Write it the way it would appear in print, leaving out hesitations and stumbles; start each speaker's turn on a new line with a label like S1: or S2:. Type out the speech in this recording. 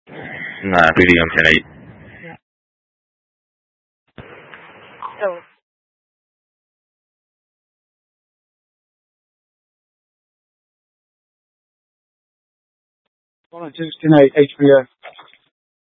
S1: Nah, PDM 10-8.
S2: So, one or two 10-8 HBF.